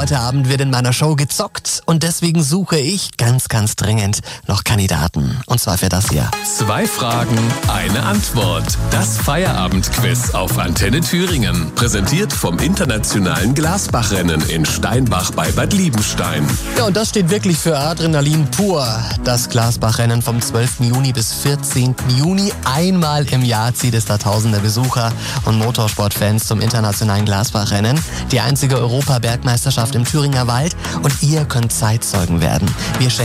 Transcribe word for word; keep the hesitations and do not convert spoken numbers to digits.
Heute Abend wird in meiner Show gezockt und deswegen suche ich ganz, ganz dringend noch Kandidaten. Und zwar für das hier. Zwei Fragen, eine Antwort. Das Feierabendquiz auf Antenne Thüringen. Präsentiert vom internationalen Glasbachrennen in Steinbach bei Bad Liebenstein. Ja, und das steht wirklich für Adrenalin pur. Das Glasbachrennen vom zwölften Juni bis vierzehnten Juni. Einmal im Jahr zieht es da tausende Besucher und Motorsportfans zum internationalen Glasbachrennen. Die einzige Europa-Bergmeisterschaft im Thüringer Wald und ihr könnt Zeitzeugen werden. Wir